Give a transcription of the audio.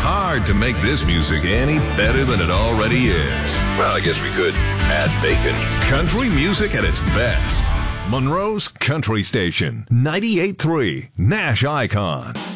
hard to make this music any better than it already is. Well, I guess we could add bacon. Country music at its best. Monroe's Country Station, 98.3 Nash Icon.